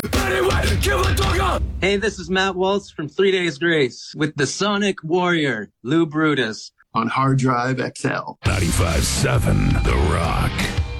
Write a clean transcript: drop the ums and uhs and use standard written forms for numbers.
Hey, this is Matt Waltz from 3 Days Grace with the Sonic Warrior, Lou Brutus. On Hard Drive XL. 95.7 The Rock.